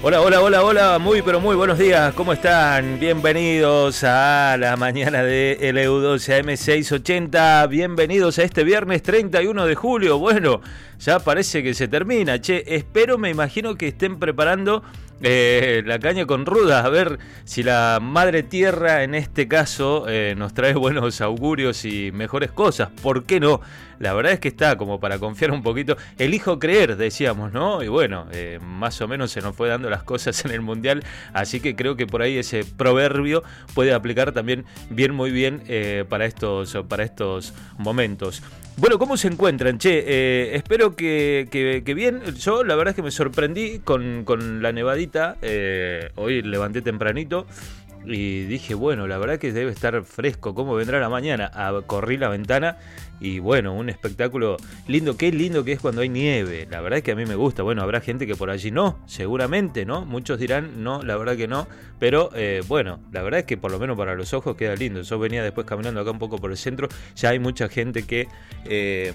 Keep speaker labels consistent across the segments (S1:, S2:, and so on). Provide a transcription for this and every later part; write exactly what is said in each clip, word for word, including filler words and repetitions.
S1: Hola, hola, hola, hola, muy pero muy buenos días, ¿cómo están? Bienvenidos a la mañana de L U doce A M seiscientos ochenta, bienvenidos a este viernes treinta y uno de julio, bueno, ya parece que se termina, che, espero, me imagino que estén preparando eh, la caña con rudas, a ver si la madre tierra en este caso eh, nos trae buenos augurios y mejores cosas, ¿por qué no? La verdad es que está como para confiar un poquito, elijo creer, decíamos, ¿no? Y bueno, eh, más o menos se nos fue dando las cosas en el Mundial, así que creo que por ahí ese proverbio puede aplicar también bien, muy bien eh, para estos, para estos momentos. Bueno, ¿cómo se encuentran? Che, eh, espero que, que, que bien. Yo la verdad es que me sorprendí con, con la nevadita, eh, hoy levanté tempranito y dije, bueno, la verdad que debe estar fresco, ¿cómo vendrá la mañana? Ah, corrí la ventana y bueno, un espectáculo lindo, qué lindo que es cuando hay nieve, la verdad es que a mí me gusta, bueno, habrá gente que por allí no, seguramente, ¿no? Muchos dirán, no, la verdad que no, pero eh, bueno, la verdad es que por lo menos para los ojos queda lindo. Yo venía después caminando acá un poco por el centro, ya hay mucha gente que... Eh,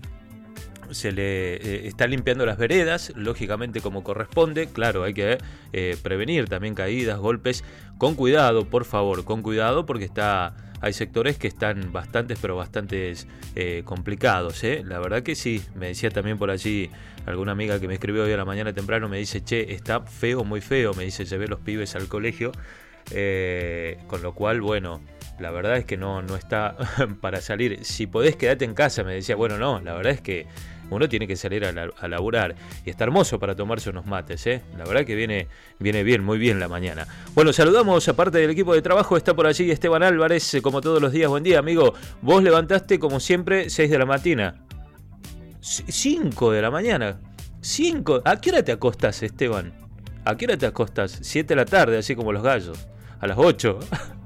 S1: se le eh, está limpiando las veredas, lógicamente como corresponde, claro, hay que eh, prevenir también caídas, golpes, con cuidado, por favor, con cuidado, porque está hay sectores que están bastantes, pero bastantes eh, complicados, ¿eh? La verdad que sí, me decía también por allí alguna amiga que me escribió hoy a la mañana temprano, me dice, che, está feo, muy feo, me dice, llevé los pibes al colegio, eh, con lo cual, bueno... La verdad es que no, no está para salir. Si podés quedarte en casa, me decía. Bueno, no, la verdad es que uno tiene que salir a, la, a laburar. Y está hermoso para tomarse unos mates, ¿eh? La verdad que viene, viene bien, muy bien la mañana. Bueno, saludamos a parte del equipo de trabajo. Está por allí Esteban Álvarez, como todos los días. Buen día, amigo. Vos levantaste, como siempre, seis de la mañana. cinco de la mañana. cinco. ¿A qué hora te acostás, Esteban? ¿A qué hora te acostás? siete de la tarde, así como los gallos. A las ocho.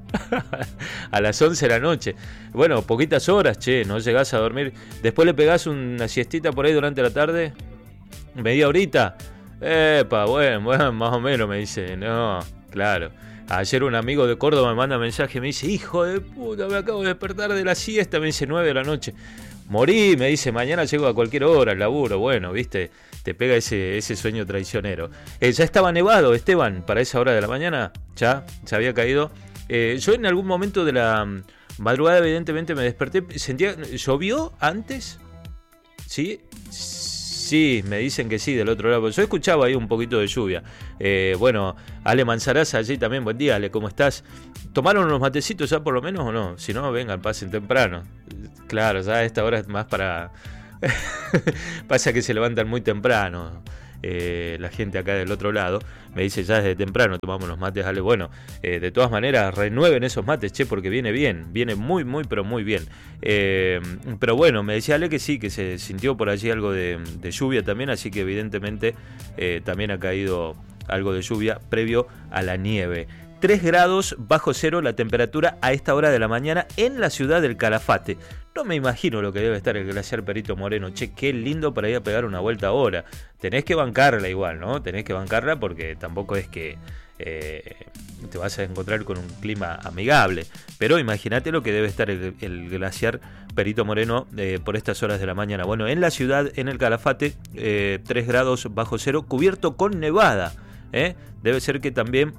S1: A las once de la noche. Bueno, poquitas horas, che, no llegás a dormir. Después le pegás una siestita por ahí durante la tarde. Media horita. Epa, bueno, bueno, más o menos me dice. No, claro. Ayer un amigo de Córdoba me manda mensaje, me dice, hijo de puta, me acabo de despertar de la siesta, me dice nueve de la noche. Morí, me dice, mañana llego a cualquier hora al laburo. Bueno, viste, te pega ese, ese sueño traicionero. Eh, ya estaba nevado, Esteban, para esa hora de la mañana. Ya, se había caído. Eh, yo en algún momento de la madrugada evidentemente me desperté, sentía, ¿llovió antes? ¿Sí? Sí, me dicen que sí, del otro lado. Yo escuchaba ahí un poquito de lluvia. Eh, bueno, Ale Manzaraza allí también, buen día, Ale, ¿cómo estás? ¿Tomaron unos matecitos ya por lo menos o no? Si no, vengan, pasen temprano. Claro, ya a esta hora es más para... Pasa que se levantan muy temprano. Eh, la gente acá del otro lado me dice ya desde temprano tomamos los mates, Ale. Bueno, eh, de todas maneras renueven esos mates, che, porque viene bien, viene muy, muy, pero muy bien. Eh, pero bueno, me decía Ale que sí, que se sintió por allí algo de, de lluvia también, así que evidentemente eh, también ha caído algo de lluvia previo a la nieve. tres grados bajo cero la temperatura a esta hora de la mañana en la ciudad del Calafate. No me imagino lo que debe estar el glaciar Perito Moreno. Che, qué lindo para ir a pegar una vuelta ahora. Tenés que bancarla igual, ¿no? Tenés que bancarla porque tampoco es que eh, te vas a encontrar con un clima amigable. Pero imagínate lo que debe estar el, el glaciar Perito Moreno eh, por estas horas de la mañana. Bueno, en la ciudad, en el Calafate, eh, tres grados bajo cero, cubierto con nevada. ¿eh? Debe ser que también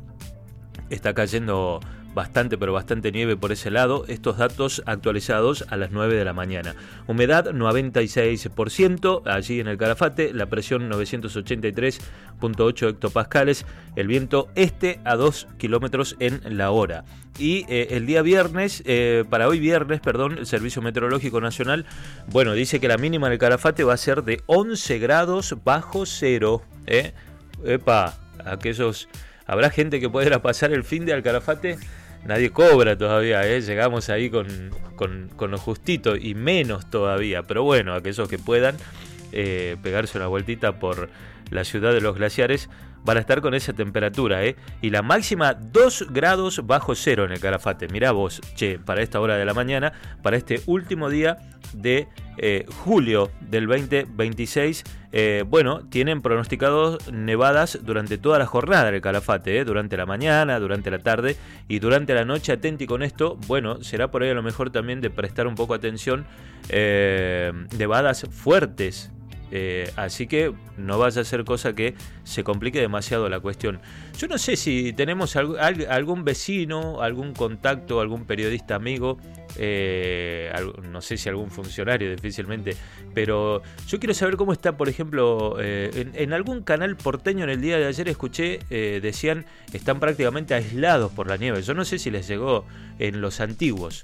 S1: está cayendo bastante, pero bastante nieve por ese lado. Estos datos actualizados a las nueve de la mañana. Humedad noventa y seis por ciento allí en el Calafate. La presión novecientos ochenta y tres punto ocho hectopascales. El viento este a dos kilómetros en la hora. Y eh, el día viernes, eh, para hoy viernes, perdón, el Servicio Meteorológico Nacional, bueno, dice que la mínima en el Calafate va a ser de once grados bajo cero. ¿eh? Epa, aquellos... Habrá gente que pueda pasar el fin de al Calafate. Nadie cobra todavía, ¿eh? Llegamos ahí con, con, con lo justito y menos todavía. Pero bueno, aquellos que puedan eh, pegarse una vueltita por la ciudad de los glaciares van a estar con esa temperatura, ¿eh? Y la máxima dos grados bajo cero en el Calafate. Mirá vos, che, para esta hora de la mañana, para este último día de eh, julio del veinte veintiséis. Eh, bueno, tienen pronosticados nevadas durante toda la jornada en el Calafate, ¿eh? Durante la mañana, durante la tarde y durante la noche. Atenti con esto. Bueno, será por ahí a lo mejor también de prestar un poco atención. Eh, nevadas fuertes. Eh, así que no vaya a ser cosa que se complique demasiado la cuestión. Yo no sé si tenemos alg- alg- algún vecino, algún contacto, algún periodista amigo, eh, algo, no sé si algún funcionario difícilmente, pero yo quiero saber cómo está, por ejemplo, eh, en, en algún canal porteño en el día de ayer escuché, eh, decían, están prácticamente aislados por la nieve. Yo no sé si les llegó en los antiguos.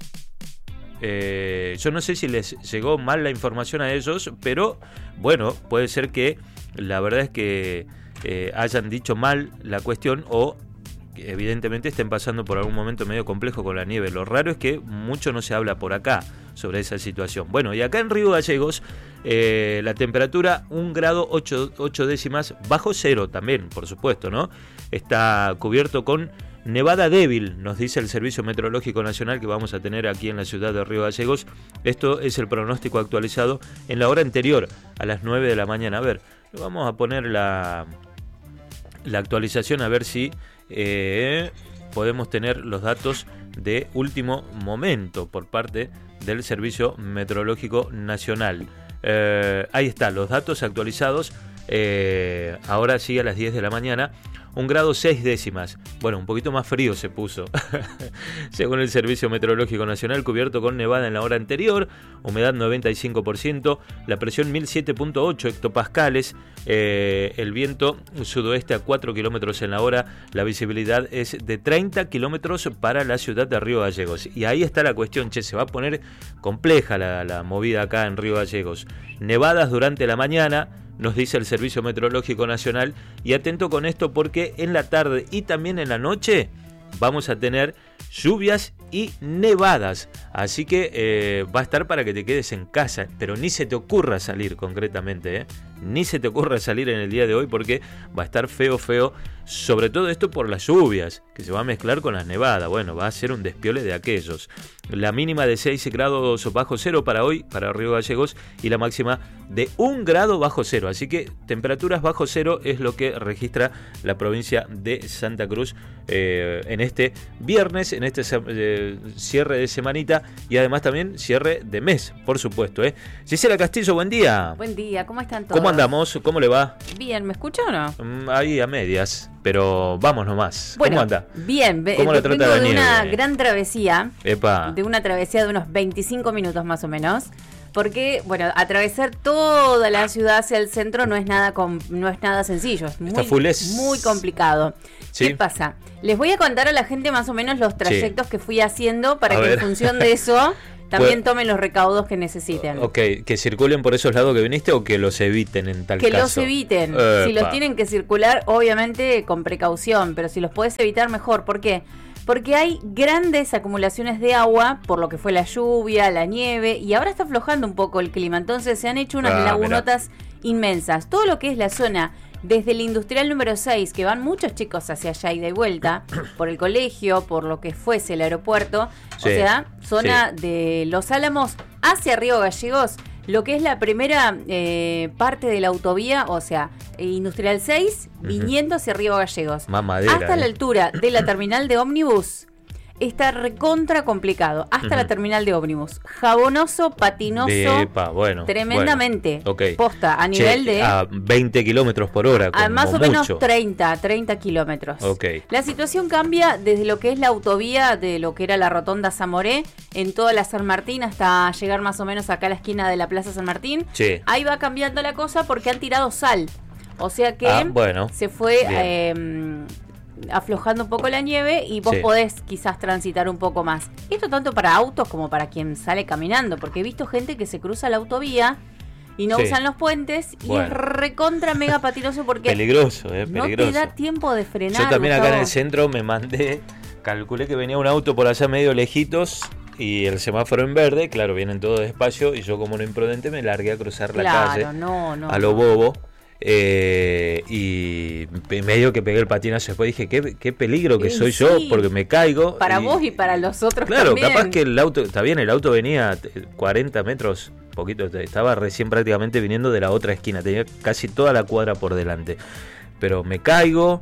S1: Eh, yo no sé si les llegó mal la información a ellos, pero bueno, puede ser que la verdad es que eh, hayan dicho mal la cuestión o que evidentemente estén pasando por algún momento medio complejo con la nieve. Lo raro es que mucho no se habla por acá sobre esa situación. Bueno, y acá en Río Gallegos eh, la temperatura un grado ocho, ocho décimas bajo cero también, por supuesto, ¿no? Está cubierto con nevada débil, nos dice el Servicio Meteorológico Nacional, que vamos a tener aquí en la ciudad de Río Gallegos. Esto es el pronóstico actualizado en la hora anterior, a las nueve de la mañana. A ver, vamos a poner la, la actualización a ver si eh, podemos tener los datos de último momento por parte del Servicio Meteorológico Nacional. Eh, ahí está, los datos actualizados. Eh, ahora sí, a las diez de la mañana, un grado seis décimas. Bueno, un poquito más frío se puso. Según el Servicio Meteorológico Nacional, cubierto con nevada en la hora anterior, humedad noventa y cinco por ciento, la presión mil siete punto ocho hectopascales, eh, el viento sudoeste a cuatro kilómetros en la hora, la visibilidad es de treinta kilómetros para la ciudad de Río Gallegos. Y ahí está la cuestión, che, se va a poner compleja la, la movida acá en Río Gallegos. Nevadas durante la mañana, nos dice el Servicio Meteorológico Nacional, y atento con esto porque en la tarde y también en la noche vamos a tener lluvias y nevadas, así que eh, va a estar para que te quedes en casa, pero ni se te ocurra salir concretamente, ¿eh? Ni se te ocurra salir en el día de hoy porque va a estar feo, feo, sobre todo esto por las lluvias, que se va a mezclar con las nevadas. Bueno, va a ser un despiole de aquellos. La mínima de seis grados bajo cero para hoy, para Río Gallegos, y la máxima de un grado bajo cero, así que temperaturas bajo cero es lo que registra la provincia de Santa Cruz eh, en este viernes, en este eh, cierre de semanita y además también cierre de mes, por supuesto. ¿eh? Gisela Castillo, buen día.
S2: Buen día, ¿cómo están todos?
S1: ¿Cómo andamos? ¿Cómo le va?
S2: Bien, ¿me escucha o no?
S1: Mm, ahí a medias, pero vamos nomás.
S2: Bueno,
S1: ¿Cómo anda?
S2: Bien,
S1: ¿Cómo la trata
S2: vengo
S1: la
S2: de
S1: nieve?
S2: una gran travesía,
S1: Epa.
S2: de una travesía de unos veinticinco minutos más o menos, porque, bueno, atravesar toda la ciudad hacia el centro no es nada com- no es nada sencillo, es muy,
S1: Está full es...
S2: muy complicado.
S1: ¿Sí?
S2: ¿Qué pasa? Les voy a contar a la gente más o menos los trayectos sí. que fui haciendo para
S1: a
S2: que
S1: ver.
S2: en función de eso también
S1: Pues,
S2: tomen los recaudos que necesiten.
S1: Ok, que circulen por esos lados que viniste o que los eviten en tal
S2: que
S1: caso.
S2: los eviten.
S1: Epa.
S2: Si los tienen que circular, obviamente con precaución, pero si los podés evitar, mejor. ¿Por qué? Porque hay grandes acumulaciones de agua por lo que fue la lluvia, la nieve, y ahora está aflojando un poco el clima. Entonces se han hecho unas
S1: ah,
S2: lagunotas mirá. inmensas. Todo lo que es la zona desde el industrial número seis, que van muchos chicos hacia allá y de vuelta, por el colegio, por lo que fuese el aeropuerto, sí, o sea, zona sí. de Los Álamos hacia Río Gallegos, lo que es la primera eh, parte de la autovía, o sea, industrial seis, uh-huh. viniendo hacia Río Gallegos.
S1: Mamadera,
S2: hasta
S1: eh.
S2: la altura de la terminal de ómnibus. Está recontra complicado, hasta uh-huh. la terminal de ómnibus. Jabonoso, patinoso,
S1: Epa, bueno,
S2: tremendamente.
S1: Bueno, okay.
S2: Posta, a nivel
S1: che,
S2: de...
S1: A veinte kilómetros por hora, como
S2: a más o
S1: mucho.
S2: menos treinta, treinta kilómetros.
S1: Okay.
S2: La situación cambia desde lo que es la autovía, de lo que era la rotonda Zamoré, en toda la San Martín, hasta llegar más o menos acá a la esquina de la Plaza San Martín.
S1: Sí.
S2: Ahí va cambiando la cosa porque han tirado sal. O sea que
S1: ah, bueno.
S2: se fue... Eh, aflojando un poco la nieve y vos sí. podés quizás transitar un poco más. Esto tanto para autos como para quien sale caminando, porque he visto gente que se cruza la autovía y no sí. usan los puentes y bueno. es recontra mega patinoso porque
S1: peligroso, eh, peligroso.
S2: No te da tiempo de frenar.
S1: Yo también
S2: Gustavo.
S1: Acá en el centro me mandé, calculé que venía un auto por allá medio lejitos y el semáforo en verde, claro, vienen todos despacio y yo como un imprudente me largué a cruzar la
S2: claro,
S1: calle
S2: no, no,
S1: a lo
S2: no.
S1: bobo. Eh, y medio que pegué el patinazo después dije qué, qué peligro que
S2: sí,
S1: soy
S2: sí.
S1: yo porque me caigo
S2: para
S1: y,
S2: vos y para los otros
S1: claro,
S2: también.
S1: capaz que el auto, está bien, el auto venía cuarenta metros, poquito, estaba recién prácticamente viniendo de la otra esquina, tenía casi toda la cuadra por delante, pero me caigo,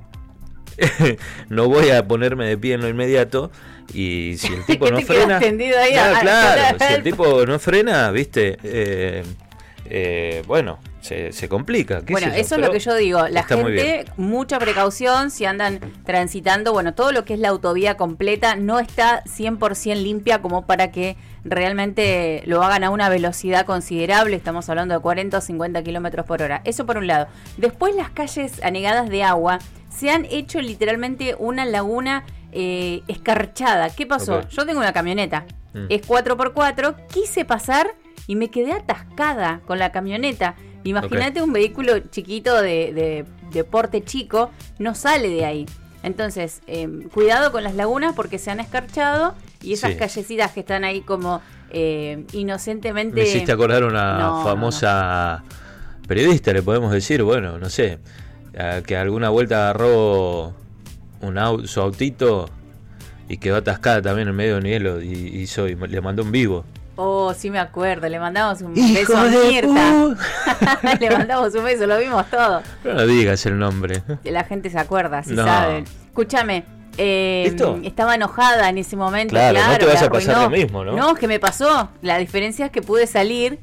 S1: no voy a ponerme de pie en lo inmediato y si el tipo no frena
S2: ahí
S1: claro,
S2: a,
S1: claro
S2: a, a,
S1: si el tipo no frena, viste, eh, eh, bueno, se, se complica. ¿Qué
S2: bueno,
S1: sé yo?
S2: eso es lo que yo digo. La gente, mucha precaución si andan transitando. Bueno, todo lo que es la autovía completa no está cien por ciento limpia como para que realmente lo hagan a una velocidad considerable. Estamos hablando de cuarenta o cincuenta kilómetros por hora. Eso por un lado. Después las calles anegadas de agua se han hecho literalmente una laguna eh, escarchada. ¿Qué pasó? Okay. Yo tengo una camioneta. Mm. Es cuatro por cuatro. Quise pasar y me quedé atascada con la camioneta. Imagínate okay. un vehículo chiquito de, de, de porte chico, no sale de ahí. Entonces, eh, cuidado con las lagunas porque se han escarchado y esas sí. callecitas que están ahí como eh, inocentemente...
S1: Me hiciste acordar una no, famosa no. periodista, le podemos decir, bueno, no sé, que alguna vuelta agarró un auto, su autito y quedó atascada también en medio del hielo y, hizo, y le mandó un vivo.
S2: Oh, sí me acuerdo, le mandamos un ¡Hijo beso a Mirta. Le mandamos un beso, lo vimos todo.
S1: No, no digas el nombre.
S2: La gente se acuerda, si
S1: no.
S2: saben. Escúchame, eh, estaba enojada en ese momento.
S1: Claro,
S2: claro
S1: no te vas a
S2: arruinó.
S1: pasar lo mismo, ¿no?
S2: No, es que me pasó. La diferencia es que pude salir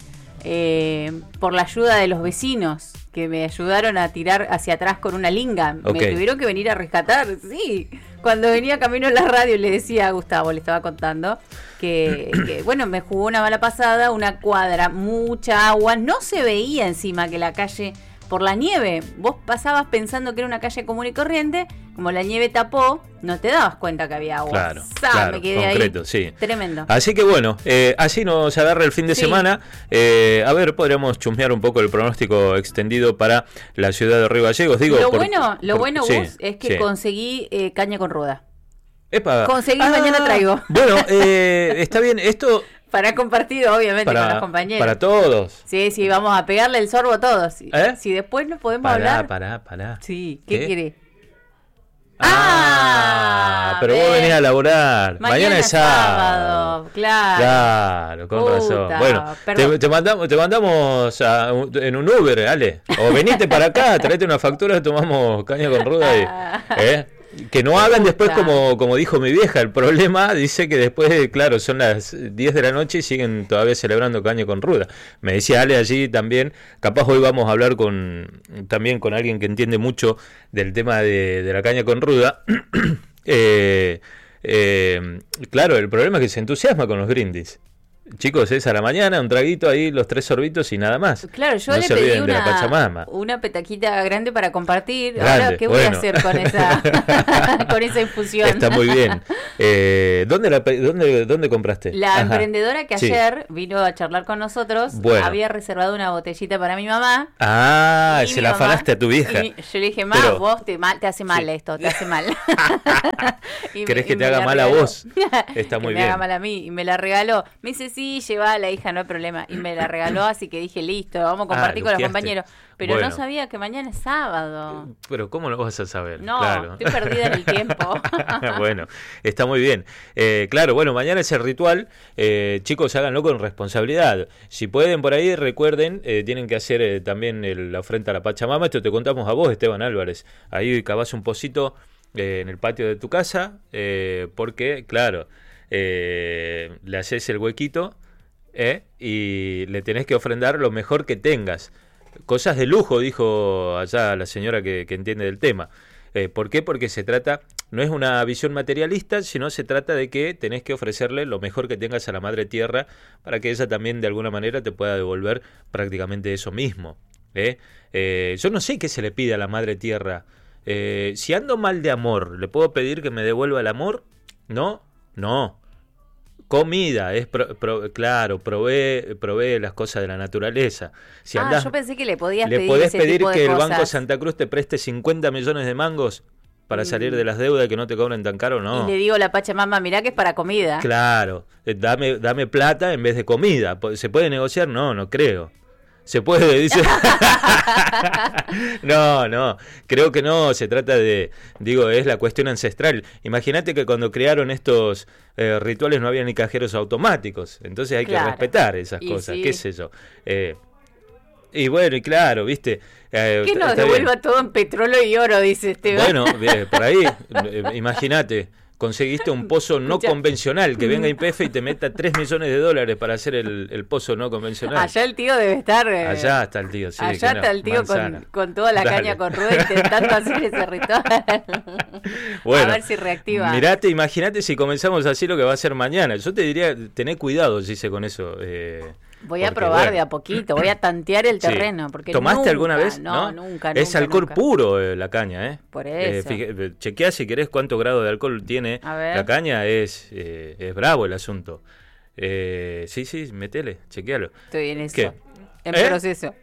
S2: eh, por la ayuda de los vecinos, que me ayudaron a tirar hacia atrás con una linga. Okay. Me tuvieron que venir a rescatar, sí. Cuando venía camino a la radio le decía a Gustavo, le estaba contando, que, que bueno, me jugó una mala pasada, una cuadra, mucha agua, no se veía encima que la calle, por la nieve, vos pasabas pensando que era una calle común y corriente, como la nieve tapó, no te dabas cuenta que había agua.
S1: Claro,
S2: ¡Sá!
S1: claro,
S2: Me quedé
S1: concreto,
S2: ahí.
S1: Sí.
S2: Tremendo.
S1: Así que bueno, eh, así nos agarra el fin de sí. semana. Eh, a ver, podríamos chusmear un poco el pronóstico extendido para la ciudad de Río Gallegos. Digo,
S2: lo
S1: por,
S2: bueno, lo
S1: por,
S2: bueno
S1: sí,
S2: Gus, es que
S1: sí.
S2: conseguí eh, caña con ruda.
S1: Epa.
S2: Conseguí,
S1: ah,
S2: mañana traigo.
S1: Bueno, eh, está bien, esto...
S2: Para compartir, obviamente,
S1: para,
S2: con los compañeros.
S1: Para todos.
S2: Sí, sí, vamos a pegarle el sorbo a todos. ¿Eh? Si después no podemos
S1: pará,
S2: hablar.
S1: Pará, pará,
S2: Sí, ¿qué, ¿Qué? quiere?
S1: Ah, ah pero ven. Vos venís a laburar. Mañana, Mañana es sábado. sábado.
S2: Claro.
S1: Claro, con
S2: Puta,
S1: razón. Bueno, te, te mandamos, te mandamos a, en un Uber, Ale. O venite para acá, traete una factura, tomamos caña con ruda y... ¿eh? Que no hagan después como, como dijo mi vieja. El problema dice que después, claro, son las diez de la noche y siguen todavía celebrando caña con ruda. Me decía Ale allí también, capaz hoy vamos a hablar con también con alguien que entiende mucho del tema de, de la caña con ruda. eh, eh, claro, el problema es que se entusiasma con los brindis. Chicos, es a la mañana, un traguito ahí, los tres sorbitos y nada más.
S2: Claro, yo
S1: no
S2: le
S1: se
S2: pedí
S1: olviden de la Pachamama.
S2: Una petaquita grande para compartir.
S1: Grande,
S2: ahora, ¿qué
S1: bueno.
S2: voy a hacer con esa con esa infusión?
S1: Está muy bien. Eh, ¿dónde, la, dónde, ¿Dónde compraste?
S2: La
S1: Ajá.
S2: emprendedora que ayer
S1: sí.
S2: vino a charlar con nosotros,
S1: bueno.
S2: había reservado una botellita para mi mamá.
S1: Ah, se la mamá, afanaste a tu vieja.
S2: Y yo le dije, ma, Pero... vos te, mal, te hace mal sí. esto, te hace mal.
S1: ¿Querés que te haga mal a vos? Está muy
S2: que
S1: bien.
S2: me haga mal a mí. Y me la regaló. Me dice, sí, llevala, hija, no hay problema. Y me la regaló, así que dije, listo, vamos a compartir ah, con los compañeros. Pero bueno. No sabía que mañana es sábado.
S1: Pero ¿cómo lo vas a saber?
S2: No,
S1: claro.
S2: estoy perdida en el tiempo.
S1: Bueno, está muy bien. Eh, claro, bueno, mañana es el ritual. Eh, chicos, háganlo con responsabilidad. Si pueden por ahí, recuerden, eh, tienen que hacer eh, también el, la ofrenda a la Pachamama. Esto te contamos a vos, Esteban Álvarez. Ahí cavás un pocito eh, en el patio de tu casa, eh, porque, claro, eh, le haces el huequito eh, y le tenés que ofrendar lo mejor que tengas. Cosas de lujo, dijo allá la señora que, que entiende del tema. Eh, ¿Por qué? Porque se trata, no es una visión materialista, sino se trata de que tenés que ofrecerle lo mejor que tengas a la Madre Tierra para que ella también de alguna manera te pueda devolver prácticamente eso mismo. ¿eh? Eh, yo no sé qué se le pide a la Madre Tierra. Eh, si ando mal de amor, ¿le puedo pedir que me devuelva el amor? ¿No? No. Comida, es pro, pro, claro, provee, provee las cosas de la naturaleza. Si
S2: ah,
S1: andás,
S2: yo pensé que le podías
S1: le
S2: pedir
S1: podés
S2: ese
S1: pedir
S2: tipo de
S1: que
S2: cosas.
S1: El Banco Santa Cruz te preste cincuenta millones de mangos para mm. salir de las deudas y que no te cobren tan caro, no.
S2: Y le digo a la Pachamama, mirá que es para comida.
S1: Claro, dame, dame plata en vez de comida. ¿Se puede negociar? No, no creo. Se puede, dice. No, no, creo que no, se trata de, digo, es la cuestión ancestral. Imagínate que cuando crearon estos eh, rituales no había ni cajeros automáticos, entonces hay claro. que respetar esas y cosas, sí. qué sé yo. Eh, y bueno, y claro, viste. Eh,
S2: que nos devuelva bien. Todo en petróleo y oro, dice Esteban.
S1: Bueno, bien, por ahí, imagínate. conseguiste un pozo no
S2: Escucha.
S1: convencional, que venga Y P F y te meta tres millones de dólares para hacer el, el pozo no convencional.
S2: Allá el tío debe estar... Eh,
S1: Allá está el tío, sí.
S2: allá está el tío con, con toda la
S1: Dale.
S2: caña con rueda intentando hacer ese ritual.
S1: Bueno,
S2: a ver si reactiva.
S1: Mirate, imagínate si comenzamos así lo que va a ser mañana. Yo te diría, tené cuidado, dice con eso. Eh,
S2: Voy a
S1: porque,
S2: probar
S1: bueno.
S2: de a poquito, voy a tantear el
S1: Sí.
S2: terreno. Porque
S1: ¿Tomaste
S2: nunca,
S1: alguna vez?
S2: No,
S1: no,
S2: nunca,
S1: Es
S2: nunca,
S1: alcohol
S2: nunca.
S1: puro eh, la caña, ¿eh?
S2: Por
S1: Eh,
S2: eso.
S1: fije- chequea si querés cuánto grado de alcohol tiene
S2: A ver.
S1: la caña. Es, eh, es bravo el asunto. Eh, sí, sí, metele, chequealo.
S2: Estoy en eso.
S1: ¿Qué?
S2: En
S1: ¿Eh?
S2: proceso.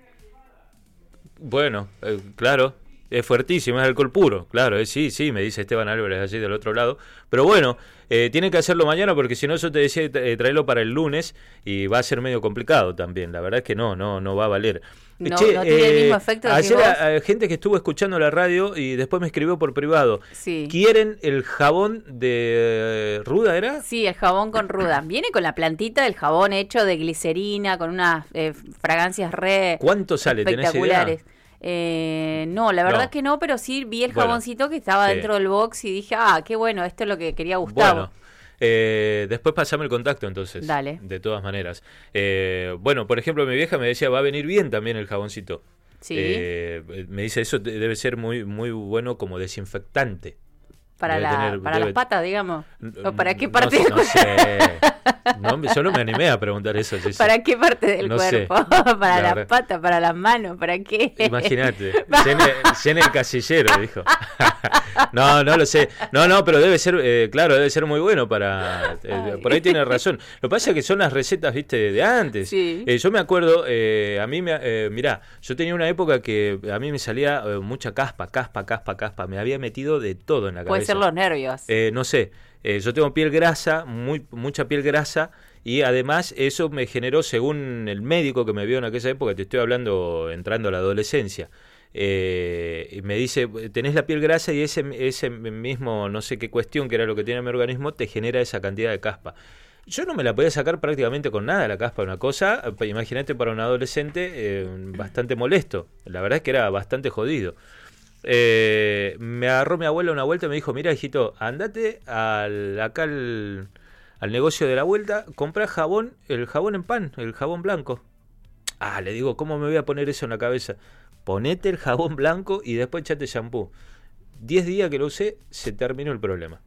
S1: Bueno, eh, claro, es fuertísimo, es alcohol puro, claro, eh, sí, sí, me dice Esteban Álvarez allí del otro lado, pero bueno, eh, tiene que hacerlo mañana porque si no yo te decía eh, traerlo para el lunes y va a ser medio complicado también, la verdad es que no, no, no va a valer.
S2: No, no tiene el mismo efecto que
S1: ayer
S2: vos.
S1: a- a gente que estuvo escuchando la radio y después me escribió por privado,
S2: Sí.
S1: ¿quieren el jabón de eh, Ruda era?
S2: Sí, el jabón con ruda. Viene con la plantita del jabón hecho de glicerina, con unas eh, fragancias re
S1: ¿Cuánto sale? ¿Tenés idea?
S2: espectaculares. Eh, no, la verdad
S1: No.
S2: que no, pero sí vi el
S1: Bueno,
S2: jaboncito que estaba
S1: sí.
S2: dentro del box y dije, ah, qué bueno, esto es lo que quería Gustavo.
S1: Bueno, eh, después pasame el contacto entonces.
S2: Dale.
S1: De todas maneras. Eh, bueno, por ejemplo, mi vieja me decía, va a venir bien también el jaboncito.
S2: Sí.
S1: Eh, me dice, eso te- debe ser muy muy bueno como desinfectante.
S2: para
S1: debe
S2: la,
S1: tener-
S2: para
S1: debe-
S2: las patas, digamos. ¿O para qué
S1: No
S2: parte
S1: sé,
S2: del
S1: no
S2: cuerpo?
S1: sé. No, me- yo no me animé a preguntar eso. Gessy.
S2: ¿Para qué parte del
S1: No sé.
S2: cuerpo? ¿Para
S1: La
S2: las
S1: verdad.
S2: patas? ¿Para las manos? ¿Para qué?
S1: Imagínate, llene, llene el casillero, dijo. No, no lo sé. No, no, pero debe ser, eh, claro, debe ser muy bueno para... eh, por ahí tiene razón. Lo que pasa es que son las recetas, viste, de antes.
S2: Sí.
S1: Eh, yo me acuerdo, eh, a mí, me, eh, mirá, yo tenía una época que a mí me salía eh, mucha caspa, caspa, caspa, caspa. Me había metido de todo en la cabeza.
S2: Puede ser los nervios.
S1: Eh, no sé, eh, yo tengo piel grasa, muy, mucha piel grasa, y además eso me generó, según el médico que me vio en aquella época, te estoy hablando entrando a la adolescencia, eh, y me dice, tenés la piel grasa y ese, ese mismo, no sé qué cuestión que era lo que tiene mi organismo, te genera esa cantidad de caspa. Yo no me la podía sacar prácticamente con nada la caspa, una cosa, imagínate para un adolescente, eh, bastante molesto, la verdad es que era bastante jodido. Eh, me agarró mi abuela una vuelta y me dijo, mira hijito, andate al, acá al, al negocio de la vuelta, comprá jabón, el jabón en pan, el jabón blanco. Ah, le digo, ¿cómo me voy a poner eso en la cabeza? Ponete el jabón blanco y después echate shampoo. Diez días que lo usé, se terminó el problema.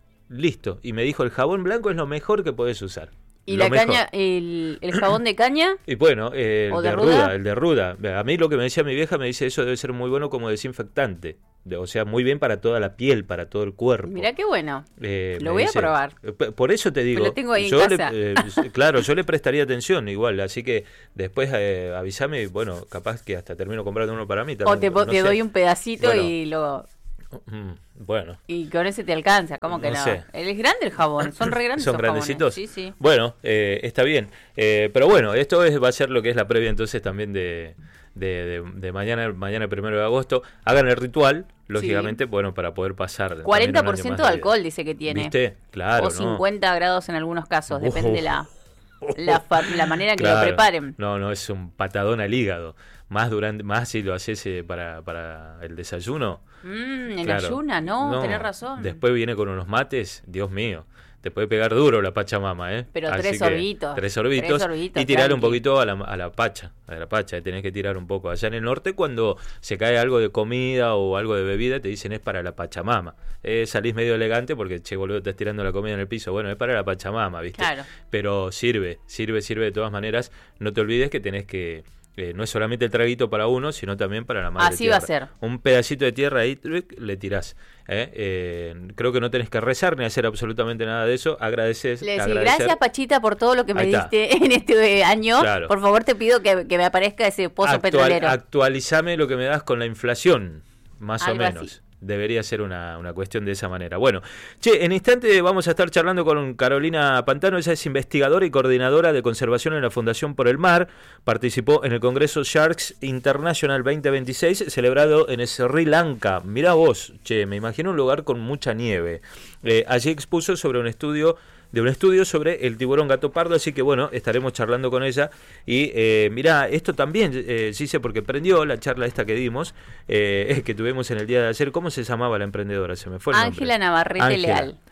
S1: Listo. Y me dijo, el jabón blanco es lo mejor que podés usar.
S2: ¿Y
S1: Lo
S2: la
S1: mejor.
S2: caña, el, el jabón de caña?
S1: Y bueno, eh, el
S2: ¿O
S1: de,
S2: de
S1: ruda?
S2: ruda?
S1: el de ruda. A mí lo que me decía mi vieja, me dice, eso debe ser muy bueno como desinfectante. De- o sea, muy bien para toda la piel, para todo el cuerpo.
S2: Mirá qué bueno.
S1: Eh,
S2: Lo
S1: me
S2: voy a
S1: dice,
S2: probar.
S1: eh, p- Por eso te digo.
S2: Lo tengo ahí en
S1: yo le-
S2: casa.
S1: eh, claro, yo le prestaría atención igual. Así que después eh, avísame y bueno, capaz que hasta termino comprando uno para mí también.
S2: O te, po-
S1: no
S2: te
S1: sé.
S2: doy un pedacito
S1: Bueno.
S2: y lo
S1: Mm, Bueno.
S2: y con ese te alcanza. ¿Cómo que
S1: No
S2: no?
S1: sé.
S2: Es grande el jabón. Son re grandes
S1: ¿Son
S2: esos jabones.
S1: grandecitos?
S2: Sí, sí.
S1: Bueno, eh, está bien. Eh, pero bueno, esto es, va a ser lo que es la previa entonces también de, de, de, de mañana, mañana primero de agosto. Hagan el ritual, lógicamente, bueno, para poder pasar. también
S2: cuarenta
S1: un
S2: por
S1: año
S2: ciento
S1: más
S2: de alcohol dice que tiene.
S1: ¿Viste? Claro,
S2: O
S1: ¿no?
S2: cincuenta grados en algunos casos.
S1: Uf.
S2: Depende la, la, fa- la manera en que
S1: Claro.
S2: lo preparen.
S1: No, no, es un patadón al hígado. Más durante, más si lo haces eh, para, para el desayuno.
S2: Mm, en
S1: Claro.
S2: ayuna, no, tenés razón.
S1: Después viene con unos mates, Dios mío. Te puede pegar duro la Pachamama, ¿eh?
S2: Pero
S1: Así
S2: tres
S1: que,
S2: sorbitos.
S1: Tres sorbitos.
S2: Tres sorbitos,
S1: y tirar un
S2: tranqui.
S1: poquito a la, a la pacha. A la pacha, eh, tenés que tirar un poco. Allá en el norte, cuando se cae algo de comida o algo de bebida, te dicen es para la Pachamama. Eh, salís medio elegante porque, che, boludo, estás tirando la comida en el piso. Bueno, es para la Pachamama, ¿viste?
S2: Claro.
S1: Pero sirve, sirve, sirve de todas maneras. No te olvides que tenés que... eh, no es solamente el traguito para uno, sino también para la madre
S2: Así
S1: tierra.
S2: va a ser.
S1: Un pedacito de tierra ahí truc, le tirás. ¿eh? Eh, creo que no tenés que rezar ni hacer absolutamente nada de eso. Agradeces.
S2: Le decís,
S1: agradecer.
S2: gracias Pachita por todo lo que me
S1: Ahí está.
S2: diste en este año.
S1: Claro.
S2: Por favor te pido que, que me aparezca ese pozo
S1: Actual-
S2: petrolero.
S1: Actualizame lo que me das con la inflación, más
S2: Algo
S1: o menos.
S2: así.
S1: Debería ser una, una cuestión de esa manera. Bueno, che, en instante vamos a estar charlando con Carolina Pantano. Ella es investigadora y coordinadora de conservación en la Fundación por el Mar. Participó en el Congreso Sharks International veinte veintiséis, celebrado en Sri Lanka. Mirá vos, che, me imagino un lugar con mucha nieve. Eh, allí expuso sobre un estudio de un estudio sobre el tiburón gato pardo, así que bueno, estaremos charlando con ella. Y eh, mirá, esto también, eh, sí sé, porque prendió la charla esta que dimos, eh, que tuvimos en el día de ayer. ¿Cómo se llamaba la emprendedora? Se me fue el nombre.
S2: Ángela Navarrete
S1: Ángela.
S2: Leal.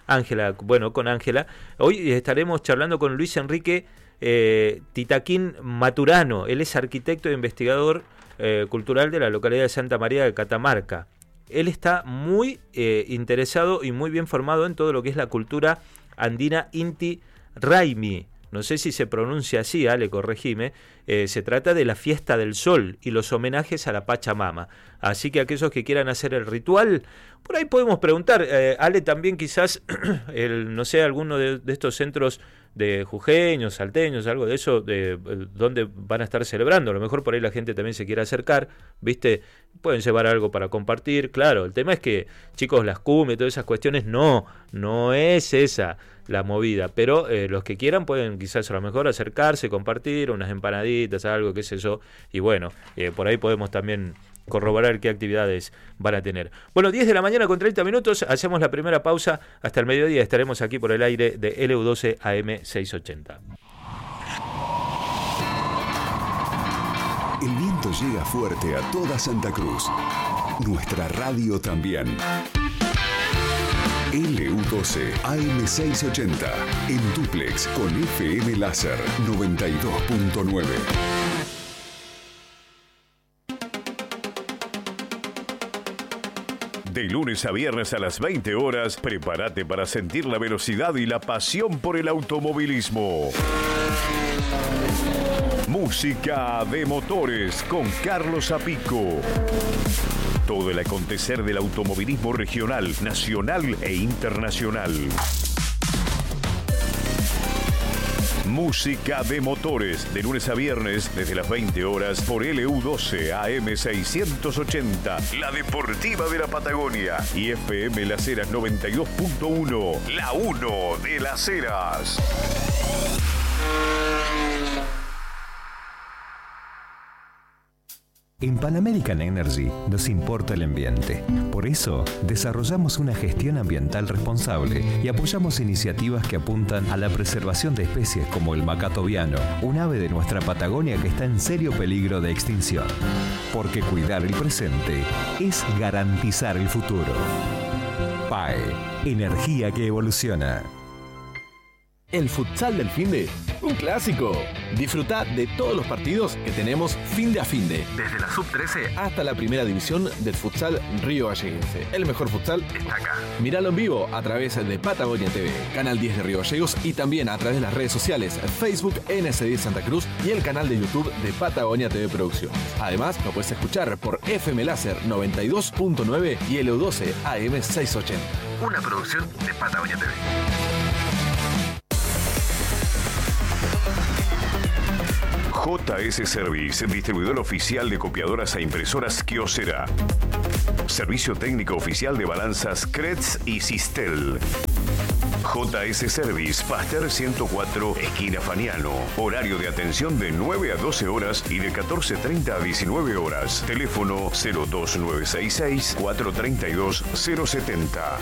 S1: Ángela, bueno, con Ángela. Hoy estaremos charlando con Luis Enrique eh, Titaquín Maturano. Él es arquitecto e investigador eh, cultural de la localidad de Santa María de Catamarca. Él está muy eh, interesado y muy bien formado en todo lo que es la cultura andina Inti Raymi. No sé si se pronuncia así, Ale, corregime. Eh, se trata de la fiesta del sol y los homenajes a la Pachamama. Así que aquellos que quieran hacer el ritual, por ahí podemos preguntar. Eh, Ale, también quizás, el, no sé, alguno de, de estos centros de jujeños, salteños, algo de eso, de, de dónde van a estar celebrando. A lo mejor por ahí la gente también se quiere acercar, ¿viste? Pueden llevar algo para compartir. Claro, el tema es que, chicos, las cumbias, todas esas cuestiones, no, no es esa la movida, pero eh, los que quieran pueden quizás a lo mejor acercarse, compartir unas empanaditas, algo, qué sé yo, y bueno, eh, por ahí podemos también corroborar qué actividades van a tener. Bueno, diez de la mañana con treinta minutos, hacemos la primera pausa, hasta el mediodía estaremos aquí por el aire de L U doce A M seiscientos ochenta.
S3: El viento llega fuerte a toda Santa Cruz. Nuestra radio también. L U doce A M seiscientos ochenta, en dúplex con F M Láser noventa y dos punto nueve.
S4: De lunes a viernes a las veinte horas, prepárate para sentir la velocidad y la pasión por el automovilismo. Música de motores con Carlos Apico. Todo el acontecer del automovilismo regional, nacional e internacional. Música de motores, de lunes a viernes, desde las veinte horas, por L U doce A M seiscientos ochenta, la deportiva de la Patagonia, y F M Las Heras noventa y dos punto uno, la uno de Las Heras.
S5: En Pan American Energy nos importa el ambiente. Por eso, desarrollamos una gestión ambiental responsable y apoyamos iniciativas que apuntan a la preservación de especies como el macato viano, un ave de nuestra Patagonia que está en serio peligro de extinción. Porque cuidar el presente es garantizar el futuro. P A E, energía que evoluciona.
S6: El futsal del finde, un clásico. Disfrutá de todos los partidos que tenemos finde a finde. Desde la sub trece hasta la primera división del futsal Río Galleguense. El mejor futsal está acá. Míralo en vivo a través de Patagonia T V, Canal diez de Río Gallegos, y también a través de las redes sociales Facebook N S diez Santa Cruz y el canal de YouTube de Patagonia T V Producciones. Además, lo puedes escuchar por F M Láser noventa y dos punto nueve y L U doce A M seiscientos ochenta. Una producción de Patagonia T V.
S4: J S Service, distribuidor oficial de copiadoras e impresoras Kyocera. Servicio técnico oficial de balanzas Kretz y Sistel. J S Service, Pasteur ciento cuatro, esquina Faniano. Horario de atención de nueve a doce horas y de catorce treinta a diecinueve horas. Teléfono cero dos nueve seis seis, cuatro tres dos, cero siete cero.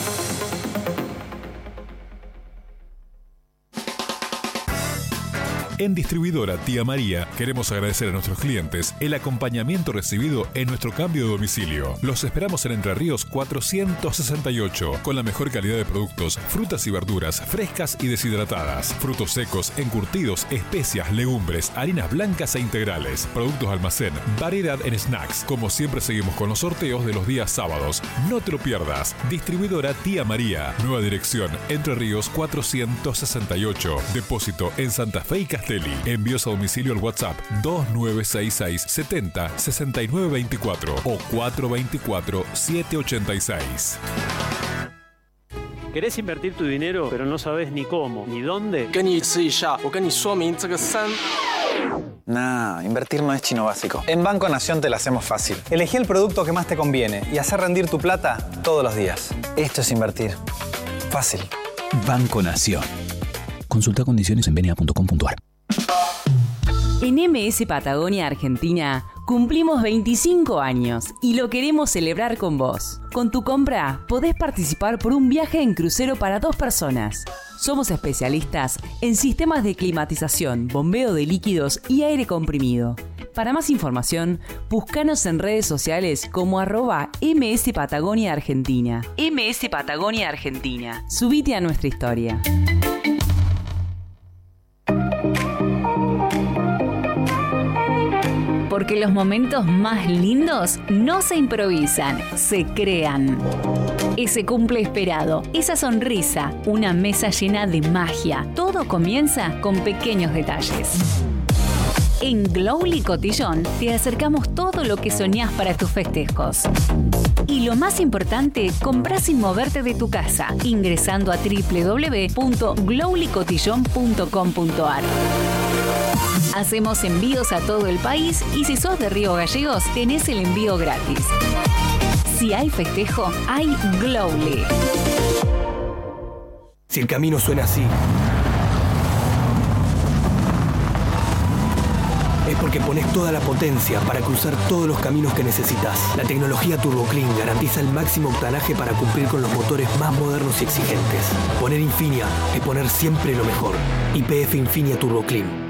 S7: En Distribuidora Tía María queremos agradecer a nuestros clientes el acompañamiento recibido en nuestro cambio de domicilio. Los esperamos en Entre Ríos cuatrocientos sesenta y ocho, con la mejor calidad de productos, frutas y verduras frescas y deshidratadas, frutos secos, encurtidos, especias, legumbres, harinas blancas e integrales, productos almacén, variedad en snacks. Como siempre seguimos con los sorteos de los días sábados. No te lo pierdas. Distribuidora Tía María. Nueva dirección, Entre Ríos cuatrocientos sesenta y ocho. Depósito en Santa Fe y Castelli. Envíos a domicilio al WhatsApp dos nueve seis seis, setenta, sesenta y nueve veinticuatro o cuatro veinticuatro, setecientos ochenta y seis.
S8: ¿Querés invertir tu dinero, pero no sabes ni cómo, ni dónde?
S9: Nah, invertir no es chino básico. En Banco Nación te la hacemos fácil. Elegí el producto que más te conviene y hacer rendir tu plata todos los días. Esto es invertir. Fácil.
S10: Banco Nación. Consulta condiciones en b n a punto com punto a r.
S11: En M S Patagonia Argentina cumplimos veinticinco años y lo queremos celebrar con vos. Con tu compra podés participar por un viaje en crucero para dos personas. Somos especialistas en sistemas de climatización, bombeo de líquidos y aire comprimido. Para más información, búscanos en redes sociales como arroba M S Patagonia Argentina. M S Patagonia Argentina. Subite a nuestra historia. Porque los momentos más lindos no se improvisan, se crean. Ese cumple esperado, esa sonrisa, una mesa llena de magia. Todo comienza con pequeños detalles. En Glowly Cotillón te acercamos todo lo que soñás para tus festejos. Y lo más importante, comprá sin moverte de tu casa, ingresando a doble u doble u doble u punto glowly cotillón punto com punto a r. Hacemos envíos a todo el país y si sos de Río Gallegos, tenés el envío gratis. Si hay festejo, hay Glowly.
S12: Si el camino suena así, es porque pones toda la potencia para cruzar todos los caminos que necesitas. La tecnología Turbo Clean garantiza el máximo octanaje para cumplir con los motores más modernos y exigentes. Poner Infinia es poner siempre lo mejor. Y P F Infinia Turbo Clean.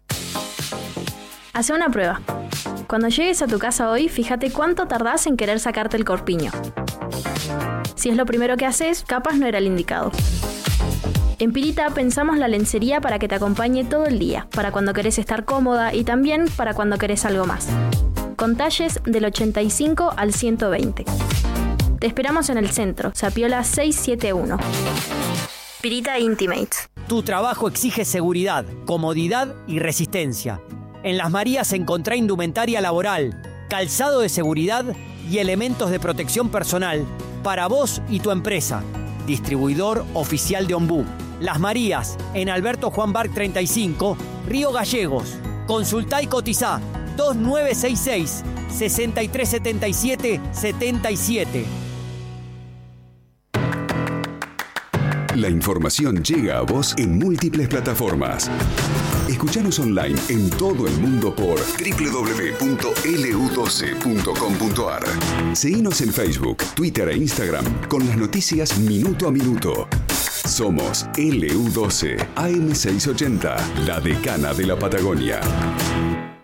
S13: Hace una prueba. Cuando llegues a tu casa hoy, fíjate cuánto tardás en querer sacarte el corpiño. Si es lo primero que haces, capaz no era el indicado. En Pirita pensamos la lencería para que te acompañe todo el día, para cuando querés estar cómoda y también para cuando querés algo más. Con talles del ochenta y cinco al ciento veinte. Te esperamos en el centro, Sapiola seiscientos setenta y uno. Pirita Intimates.
S14: Tu trabajo exige seguridad, comodidad y resistencia. En Las Marías encontrá indumentaria laboral, calzado de seguridad y elementos de protección personal para vos y tu empresa. Distribuidor oficial de Ombú. Las Marías, en Alberto Juan Barc treinta y cinco, Río Gallegos. Consultá y cotizá dos nueve seis seis, seis tres siete siete, siete siete.
S3: La información llega a vos en múltiples plataformas. Escuchanos online en todo el mundo por doble u doble u doble u punto l u doce punto com punto a r. Seguinos en Facebook, Twitter e Instagram con las noticias minuto a minuto. Somos L U doce A M seiscientos ochenta, la decana de la Patagonia.